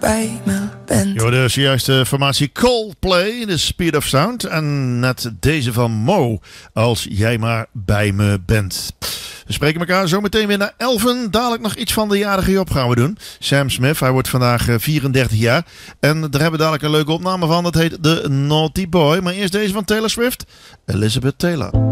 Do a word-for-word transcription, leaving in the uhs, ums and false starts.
bij me bent. Je hoorde zojuist de formatie Coldplay, The Speed of Sound. En net deze van Mo, Als jij maar bij me bent. We spreken elkaar zo meteen weer naar elfen. Dadelijk nog iets van de jarige Job gaan we doen. Sam Smith, hij wordt vandaag vierendertig jaar. En daar hebben we dadelijk een leuke opname van. Dat heet The Naughty Boy. Maar eerst deze van Taylor Swift, Elizabeth Taylor.